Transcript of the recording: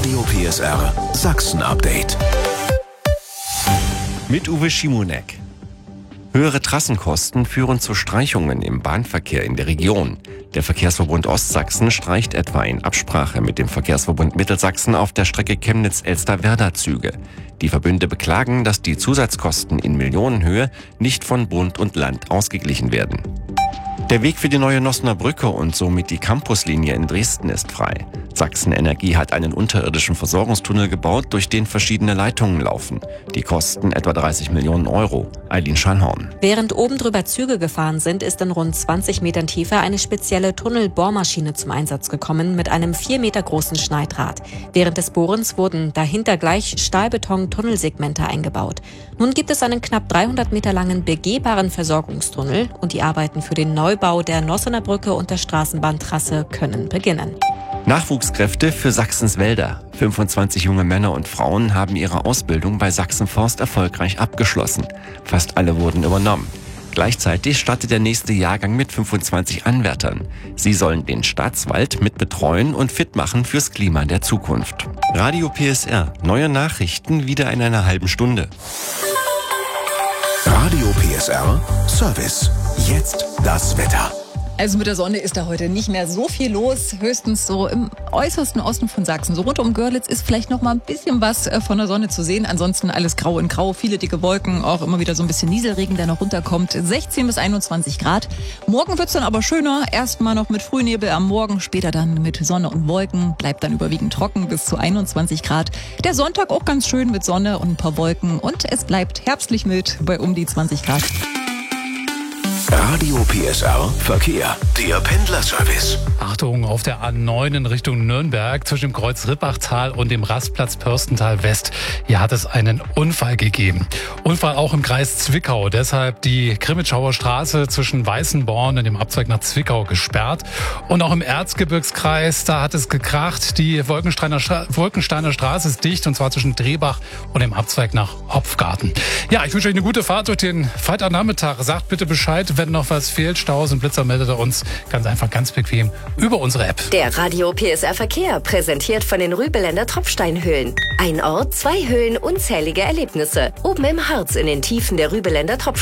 Radio PSR Sachsen-Update. Mit Uwe Schimonek. Höhere Trassenkosten führen zu Streichungen im Bahnverkehr in der Region. Der Verkehrsverbund Ostsachsen streicht etwa in Absprache mit dem Verkehrsverbund Mittelsachsen auf der Strecke Chemnitz-Elster-Werda Züge. Die Verbünde beklagen, dass die Zusatzkosten in Millionenhöhe nicht von Bund und Land ausgeglichen werden. Der Weg für die neue Nossener Brücke und somit die Campuslinie in Dresden ist frei. Sachsen Energie hat einen unterirdischen Versorgungstunnel gebaut, durch den verschiedene Leitungen laufen. Die kosten etwa 30 Millionen Euro. Eileen Schallhorn. Während oben drüber Züge gefahren sind, ist in rund 20 Metern Tiefe eine spezielle Tunnelbohrmaschine zum Einsatz gekommen mit einem 4 Meter großen Schneidrad. Während des Bohrens wurden dahinter gleich Stahlbeton-Tunnelsegmente eingebaut. Nun gibt es einen knapp 300 Meter langen begehbaren Versorgungstunnel und die Arbeiten für den Neubau der Nossener Brücke und der Straßenbahntrasse können beginnen. Nachwuchskräfte für Sachsens Wälder. 25 junge Männer und Frauen haben ihre Ausbildung bei Sachsen-Forst erfolgreich abgeschlossen. Fast alle wurden übernommen. Gleichzeitig startet der nächste Jahrgang mit 25 Anwärtern. Sie sollen den Staatswald mit betreuen und fit machen fürs Klima der Zukunft. Radio PSR. Neue Nachrichten wieder in einer halben Stunde. Radio PSR Service. Jetzt das Wetter. Also mit der Sonne ist da heute nicht mehr so viel los, höchstens so im äußersten Osten von Sachsen. So rund um Görlitz ist vielleicht noch mal ein bisschen was von der Sonne zu sehen. Ansonsten alles grau in grau, viele dicke Wolken, auch immer wieder so ein bisschen Nieselregen, der noch runterkommt. 16 bis 21 Grad. Morgen wird's dann aber schöner. Erstmal noch mit Frühnebel am Morgen, später dann mit Sonne und Wolken. Bleibt dann überwiegend trocken bis zu 21 Grad. Der Sonntag auch ganz schön mit Sonne und ein paar Wolken. Und es bleibt herbstlich mild bei um die 20 Grad. Radio PSR Verkehr. Der Pendlerservice. Achtung, auf der A9 in Richtung Nürnberg zwischen dem Kreuz Rippachtal und dem Rastplatz Pörstental West. Hier hat es einen Unfall gegeben. Unfall auch im Kreis Zwickau. Deshalb die Grimmitschauer Straße zwischen Weißenborn und dem Abzweig nach Zwickau gesperrt. Und auch im Erzgebirgskreis, da hat es gekracht. Die Wolkensteiner Straße ist dicht, und zwar zwischen Drehbach und dem Abzweig nach Hopfgarten. Ja, ich wünsche euch eine gute Fahrt durch den Freitagnachmittag. Sagt bitte Bescheid, wenn noch was fehlt. Staus und Blitzer meldet er uns ganz einfach, ganz bequem über unsere App. Der Radio PSR Verkehr, präsentiert von den Rübeländer Tropfsteinhöhlen. Ein Ort, 2 Höhlen, unzählige Erlebnisse. Oben im Harz in den Tiefen der Rübeländer Tropfsteinhöhlen.